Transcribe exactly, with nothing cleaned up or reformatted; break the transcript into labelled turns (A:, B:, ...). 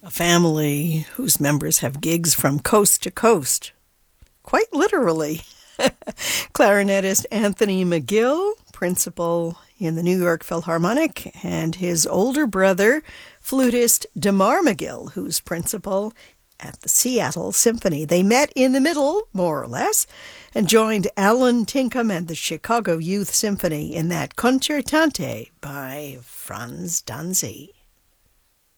A: A family whose members have gigs from coast to coast. Quite literally. Clarinetist Anthony McGill, principal in the New York Philharmonic, and his older brother, flutist DeMar McGill, who's principal at the Seattle Symphony. They met in the middle, more or less, and joined Alan Tinkham and the Chicago Youth Symphony in that Concertante by Franz Danzi.